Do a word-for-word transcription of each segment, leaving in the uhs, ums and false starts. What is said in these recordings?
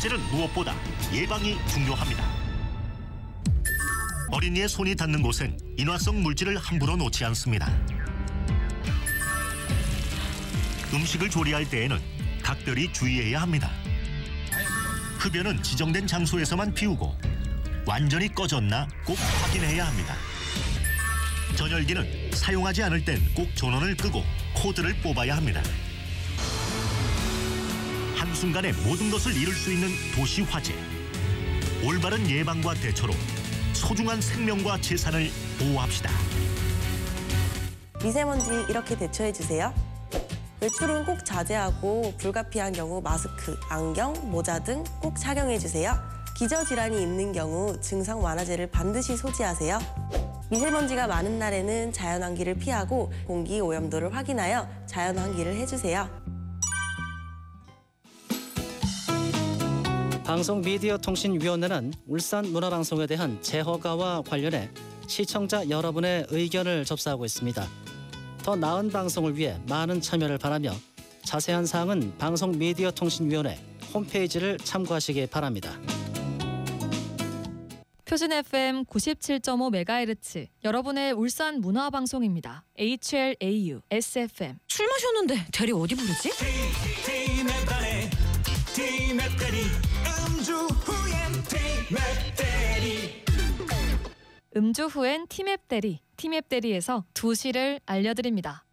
첫째는 무엇보다 예방이 중요합니다. 어린이의 손이 닿는 곳엔 인화성 물질을 함부로 놓지 않습니다. 음식을 조리할 때에는 각별히 주의해야 합니다. 흡연은 지정된 장소에서만 피우고 완전히 꺼졌나 꼭 확인해야 합니다. 전열기는 사용하지 않을 땐 꼭 전원을 끄고 코드를 뽑아야 합니다. 한순간에 모든 것을 잃을 수 있는 도시 화재. 올바른 예방과 대처로 소중한 생명과 재산을 보호합시다. 미세먼지 이렇게 대처해주세요. 외출은 꼭 자제하고 불가피한 경우 마스크, 안경, 모자 등 꼭 착용해주세요. 기저질환이 있는 경우 증상 완화제를 반드시 소지하세요. 미세먼지가 많은 날에는 자연환기를 피하고 공기 오염도를 확인하여 자연환기를 해주세요. 방송미디어통신위원회는 울산문화방송에 대한 재허가와 관련해 시청자 여러분의 의견을 접수하고 있습니다. 더 나은 방송을 위해 많은 참여를 바라며 자세한 사항은 방송미디어통신위원회 홈페이지를 참고하시기 바랍니다. 표준 에프엠 구십칠 점 오 메가헤르츠 여러분의 울산 문화방송입니다. 에이치엘에이유 에스에프엠. 술 마셨는데 대리 어디 부르지? 티맵다리 티맵다리 음주 후엔 티맵다리 음주 후엔 티맵 대리, 티맵 대리에서 두 시를 알려드립니다.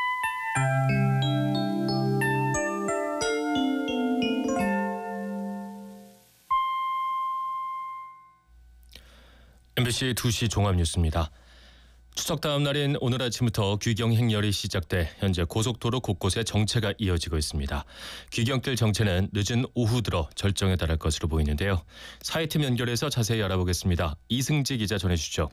엠비씨 두 시 종합뉴스입니다. 추석 다음 날인 오늘 아침부터 귀경 행렬이 시작돼 현재 고속도로 곳곳에 정체가 이어지고 있습니다. 귀경길 정체는 늦은 오후 들어 절정에 달할 것으로 보이는데요. 사회팀 연결해서 자세히 알아보겠습니다. 이승지 기자 전해주시죠.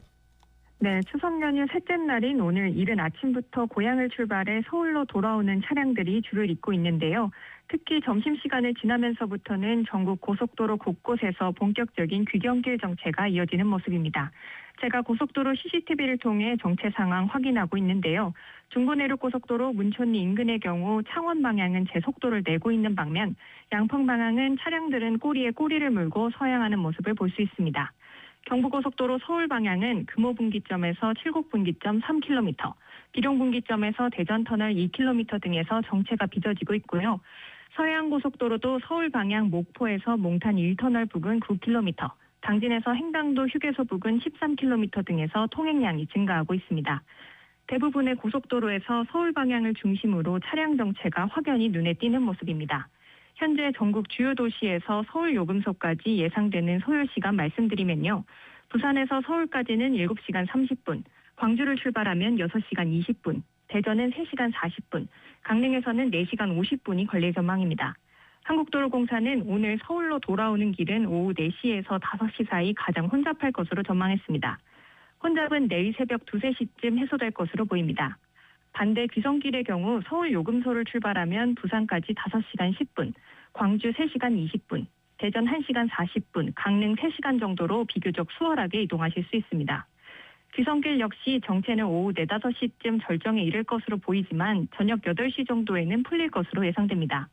네, 추석 연휴 셋째 날인 오늘 이른 아침부터 고향을 출발해 서울로 돌아오는 차량들이 줄을 잇고 있는데요. 특히 점심시간을 지나면서부터는 전국 고속도로 곳곳에서 본격적인 귀경길 정체가 이어지는 모습입니다. 제가 고속도로 씨씨티비를 통해 정체 상황 확인하고 있는데요. 중부내륙고속도로 문천리 인근의 경우 창원 방향은 제속도를 내고 있는 방면, 양평 방향은 차량들은 꼬리에 꼬리를 물고 서행하는 모습을 볼 수 있습니다. 경부고속도로 서울 방향은 금호분기점에서 칠곡분기점 삼 킬로미터, 비룡분기점에서 대전터널 이 킬로미터 등에서 정체가 빚어지고 있고요. 서해안고속도로도 서울 방향 목포에서 몽탄 일 터널 부근 구 킬로미터, 당진에서 횡당도 휴게소 부근 십삼 킬로미터 등에서 통행량이 증가하고 있습니다. 대부분의 고속도로에서 서울 방향을 중심으로 차량 정체가 확연히 눈에 띄는 모습입니다. 현재 전국 주요 도시에서 서울 요금소까지 예상되는 소요 시간 말씀드리면요. 부산에서 서울까지는 일곱 시간 삼십 분, 광주를 출발하면 여섯 시간 이십 분, 대전은 세 시간 사십 분, 강릉에서는 네 시간 오십 분이 걸릴 전망입니다. 한국도로공사는 오늘 서울로 돌아오는 길은 오후 네 시에서 다섯 시 사이 가장 혼잡할 것으로 전망했습니다. 혼잡은 내일 새벽 두세 시쯤 해소될 것으로 보입니다. 반대 귀성길의 경우 서울 요금소를 출발하면 부산까지 다섯 시간 십 분, 광주 세 시간 이십 분, 대전 한 시간 사십 분, 강릉 세 시간 정도로 비교적 수월하게 이동하실 수 있습니다. 귀성길 역시 정체는 오후 네, 다섯 시쯤 절정에 이를 것으로 보이지만 저녁 여덟 시 정도에는 풀릴 것으로 예상됩니다.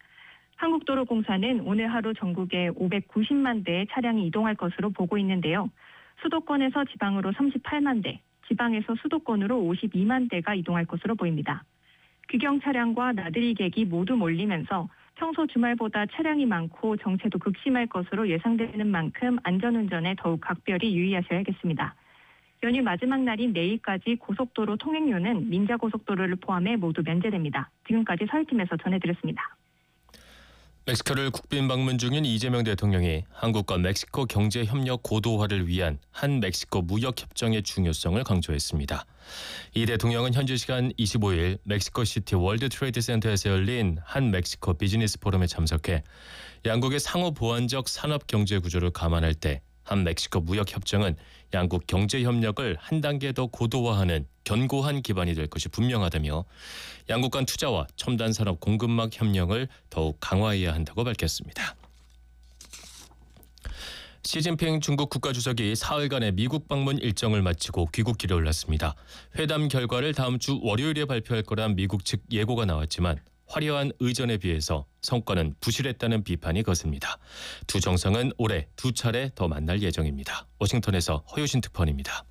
한국도로공사는 오늘 하루 전국에 오백구십만 대의 차량이 이동할 것으로 보고 있는데요. 수도권에서 지방으로 삼십팔만 대, 지방에서 수도권으로 오십이만 대가 이동할 것으로 보입니다. 귀경 차량과 나들이 객이 모두 몰리면서 평소 주말보다 차량이 많고 정체도 극심할 것으로 예상되는 만큼 안전운전에 더욱 각별히 유의하셔야겠습니다. 연휴 마지막 날인 내일까지 고속도로 통행료는 민자고속도로를 포함해 모두 면제됩니다. 지금까지 사회팀에서 전해드렸습니다. 멕시코를 국빈 방문 중인 이재명 대통령이 한국과 멕시코 경제협력 고도화를 위한 한 멕시코 무역협정의 중요성을 강조했습니다. 이 대통령은 현지 시간 이십오 일 멕시코시티 월드트레이드센터에서 열린 한 멕시코 비즈니스 포럼에 참석해 양국의 상호 보완적 산업 경제 구조를 감안할 때 한 멕시코 무역협정은 양국 경제협력을 한 단계 더 고도화하는 견고한 기반이 될 것이 분명하다며 양국 간 투자와 첨단 산업 공급망 협력을 더욱 강화해야 한다고 밝혔습니다. 시진핑 중국 국가주석이 사흘간의 미국 방문 일정을 마치고 귀국길에 올랐습니다. 회담 결과를 다음 주 월요일에 발표할 거란 미국 측 예고가 나왔지만 화려한 의전에 비해서 성과는 부실했다는 비판이 거셉니다. 두 정상은 올해 두 차례 더 만날 예정입니다. 워싱턴에서 허유신 특파원입니다.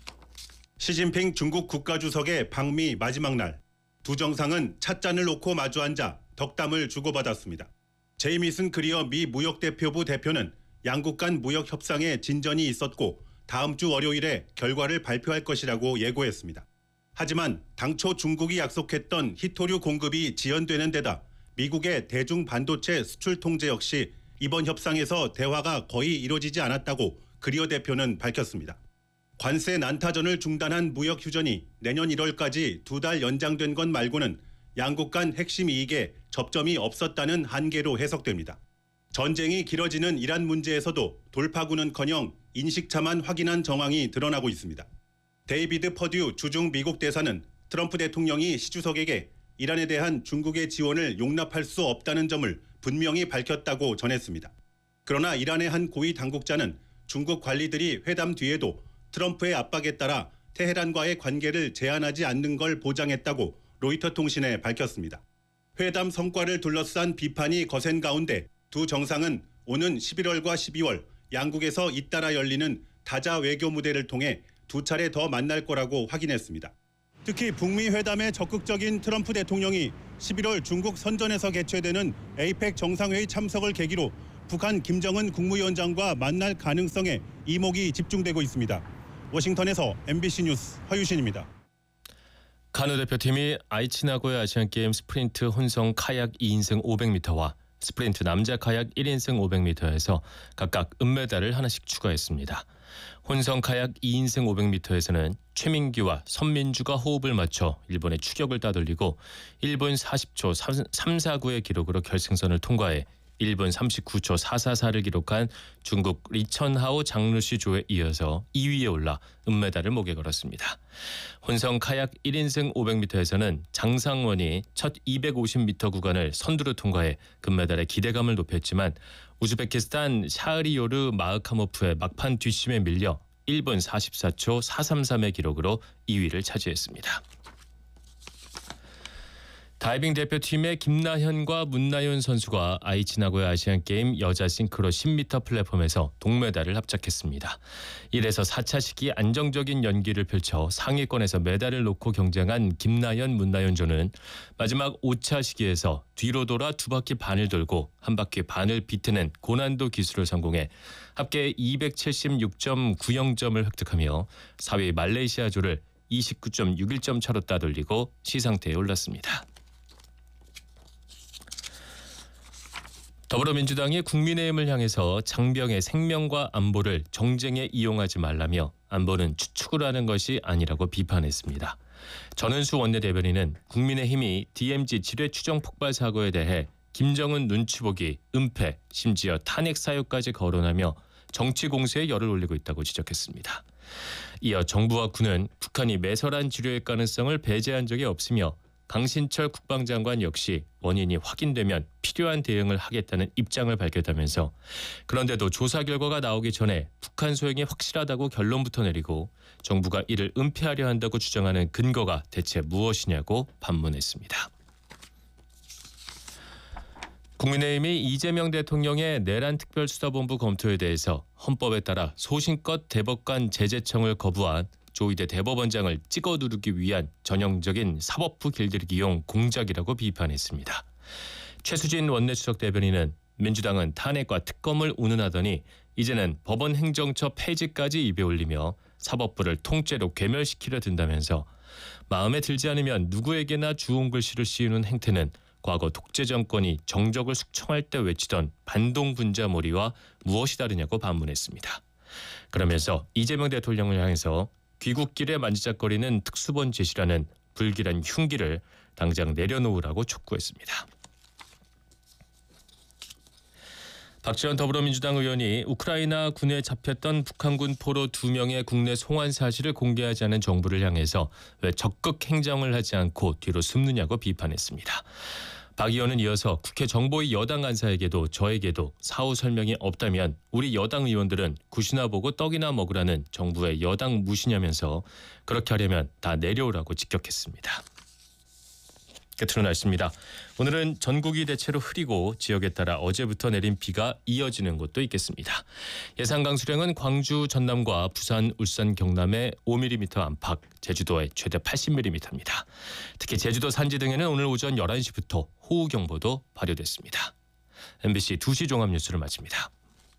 시진핑 중국 국가주석의 방미 마지막 날, 두 정상은 찻잔을 놓고 마주 앉아 덕담을 주고받았습니다. 제이미슨 그리어 미 무역대표부 대표는 양국 간 무역 협상에 진전이 있었고 다음 주 월요일에 결과를 발표할 것이라고 예고했습니다. 하지만 당초 중국이 약속했던 히토류 공급이 지연되는 데다 미국의 대중 반도체 수출 통제 역시 이번 협상에서 대화가 거의 이루어지지 않았다고 그리어 대표는 밝혔습니다. 관세 난타전을 중단한 무역 휴전이 내년 일월까지 두 달 연장된 것 말고는 양국 간 핵심 이익에 접점이 없었다는 한계로 해석됩니다. 전쟁이 길어지는 이란 문제에서도 돌파구는커녕 인식차만 확인한 정황이 드러나고 있습니다. 데이비드 퍼듀 주중 미국 대사는 트럼프 대통령이 시 주석에게 이란에 대한 중국의 지원을 용납할 수 없다는 점을 분명히 밝혔다고 전했습니다. 그러나 이란의 한 고위 당국자는 중국 관리들이 회담 뒤에도 트럼프의 압박에 따라 테헤란과의 관계를 제한하지 않는 걸 보장했다고 로이터 통신에 밝혔습니다. 회담 성과를 둘러싼 비판이 거센 가운데 두 정상은 오는 십일월과 십이월 양국에서 잇따라 열리는 다자 외교 무대를 통해 두 차례 더 만날 거라고 확인했습니다. 특히 북미 회담에 적극적인 트럼프 대통령이 십일월 중국 선전에서 개최되는 에이펙 정상회의 참석을 계기로 북한 김정은 국무위원장과 만날 가능성에 이목이 집중되고 있습니다. 워싱턴에서 엠비씨 뉴스 허유신입니다. 카누 대표팀이 아이치 나고야 아시안게임 스프린트 혼성 카약 이 인승 오백 미터와 스프린트 남자 카약 일 인승 오백 미터에서 각각 은메달을 하나씩 추가했습니다. 혼성 카약 이 인승 오백 미터에서는 최민기와 선민주가 호흡을 맞춰 일본의 추격을 따돌리고 일 분 사십 초 삼백사십구의 기록으로 결승선을 통과해 일 분 삼십구 초 사백사십사를 기록한 중국 리천하오 장루시 조에 이어서 이 위에 올라 은메달을 목에 걸었습니다. 혼성 카약 일 인승 오백 미터에서는 장상원이 첫 이백오십 미터 구간을 선두로 통과해 금메달의 기대감을 높였지만 우즈베키스탄 샤흐리요르 마흐카모프의 막판 뒷심에 밀려 일 분 사십사 초 사백삼십삼의 기록으로 이 위를 차지했습니다. 다이빙 대표팀의 김나현과 문나윤 선수가 아이치 나고야 아시안게임 여자 싱크로 십 미터 플랫폼에서 동메달을 합작했습니다. 이래서 사 차 시기 안정적인 연기를 펼쳐 상위권에서 메달을 놓고 경쟁한 김나현, 문나윤 조는 마지막 오 차 시기에서 뒤로 돌아 두 바퀴 반을 돌고 한 바퀴 반을 비트는 고난도 기술을 성공해 합계 이백칠십육 점 구영 점을 획득하며 사 위 말레이시아 조를 이십구 점 육일 점 차로 따돌리고 시상대에 올랐습니다. 더불어민주당이 국민의힘을 향해서 장병의 생명과 안보를 정쟁에 이용하지 말라며 안보는 추측을 하는 것이 아니라고 비판했습니다. 전은수 원내대변인은 국민의힘이 디엠지 지뢰 추정 폭발 사고에 대해 김정은 눈치보기, 은폐, 심지어 탄핵 사유까지 거론하며 정치 공세에 열을 올리고 있다고 지적했습니다. 이어 정부와 군은 북한이 매설한 지뢰의 가능성을 배제한 적이 없으며 강신철 국방장관 역시 원인이 확인되면 필요한 대응을 하겠다는 입장을 밝혔다면서 그런데도 조사 결과가 나오기 전에 북한 소행이 확실하다고 결론부터 내리고 정부가 이를 은폐하려 한다고 주장하는 근거가 대체 무엇이냐고 반문했습니다. 국민의힘이 이재명 대통령의 내란 특별수사본부 검토에 대해서 헌법에 따라 소신껏 대법관 제재청을 거부한 조희대 대법원장을 찍어 누르기 위한 전형적인 사법부 길들이기용 공작이라고 비판했습니다. 최수진 원내수석 대변인은 민주당은 탄핵과 특검을 운운하더니 이제는 법원 행정처 폐지까지 입에 올리며 사법부를 통째로 괴멸시키려 든다면서 마음에 들지 않으면 누구에게나 주홍 글씨를 씌우는 행태는 과거 독재 정권이 정적을 숙청할 때 외치던 반동분자몰이와 무엇이 다르냐고 반문했습니다. 그러면서 이재명 대통령을 향해서 귀국길에 만지작거리는 특수본 제시라는 불길한 흉기를 당장 내려놓으라고 촉구했습니다. 박지원 더불어민주당 의원이 우크라이나 군에 잡혔던 북한군 포로 두 명의 국내 송환 사실을 공개하지 않은 정부를 향해서 왜 적극 행정을 하지 않고 뒤로 숨느냐고 비판했습니다. 박 의원은 이어서 국회 정보위 여당 간사에게도 저에게도 사후 설명이 없다면 우리 여당 의원들은 굿이나 보고 떡이나 먹으라는 정부의 여당 무시냐면서 그렇게 하려면 다 내려오라고 직격했습니다. 끝으로 날씨입니다. 오늘은 전국이 대체로 흐리고 지역에 따라 어제부터 내린 비가 이어지는 곳도 있겠습니다. 예상 강수량은 광주, 전남과 부산, 울산, 경남에 오 밀리미터 안팎, 제주도에 최대 팔십 밀리미터입니다. 특히 제주도 산지 등에는 오늘 오전 열한 시부터 호우경보도 발효됐습니다. 엠비씨 두 시 종합뉴스를 마칩니다.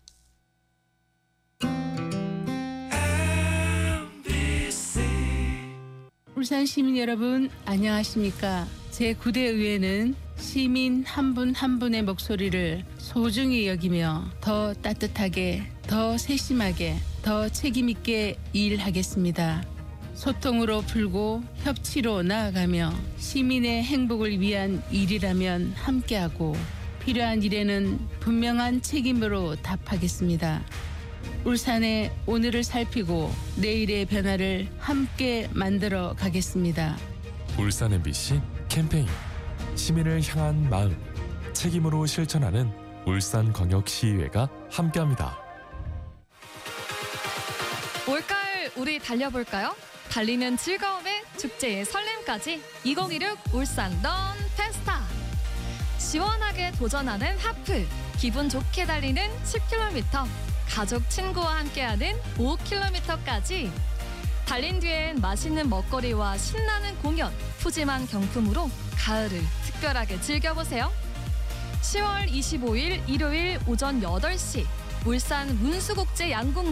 울산 시민 여러분 안녕하십니까? 제구 대 의회는 시민 한 분 한 분의 목소리를 소중히 여기며 더 따뜻하게, 더 세심하게, 더 책임 있게 일하겠습니다. 소통으로 풀고 협치로 나아가며 시민의 행복을 위한 일이라면 함께하고 필요한 일에는 분명한 책임으로 답하겠습니다. 울산의 오늘을 살피고 내일의 변화를 함께 만들어 가겠습니다. 울산 엠비씨 캠페인 시민을 향한 마음 책임으로 실천하는 울산광역시의회가 함께합니다. 올가을 우리 달려볼까요? 달리는 즐거움에 축제의 설렘까지 이천이십육 울산 런 페스타. 시원하게 도전하는 하프, 기분 좋게 달리는 십 킬로미터, 가족 친구와 함께하는 오 킬로미터까지. 달린 뒤엔 맛있는 먹거리와 신나는 공연, 푸짐한 경품으로 가을을 특별하게 즐겨보세요. 시월 이십오일 일요일 오전 여덟 시 울산 문수국제 양궁